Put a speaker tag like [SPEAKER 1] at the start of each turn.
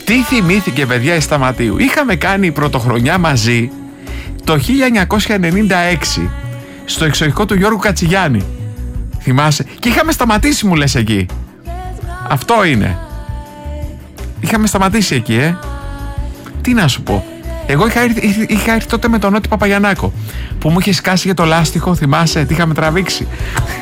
[SPEAKER 1] Τι θυμήθηκε, παιδιά, η Σταματίου? Είχαμε κάνει πρωτοχρονιά μαζί το 1996 στο εξοχικό του Γιώργου Κατσιγιάννη. Θυμάσαι? Και είχαμε σταματήσει, μου λες, εκεί. Αυτό είναι. Είχαμε σταματήσει εκεί, Τι να σου πω. Εγώ είχα έρθει τότε με τον Νότι Παπαγιαννάκο που μου είχε σκάσει για το λάστιχο, θυμάσαι, τι είχαμε τραβήξει.